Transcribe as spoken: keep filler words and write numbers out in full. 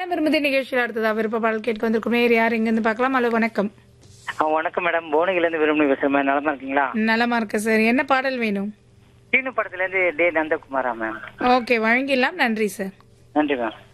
மனம் விரும்புதி நிகழ்ச்சியில் அடுத்ததா விருப்ப பாடல் கேட்க வந்திருக்கும் நேர் யார் எங்க இருந்து பார்க்கலாம். ஹலோ வணக்கம். ஆ, வணக்கம் மேடம். புவனகில இருந்து விரும்பி பேசுறேன். நலமா இருக்கீங்களா? நலமா இருக்க சார். என்ன பாடல் வேணும்? சீனு படத்துல இருந்து டே நந்தகுமாரா மேம். ஓகே, வழங்கிடலாம். நன்றி சார். நன்றி மேம்.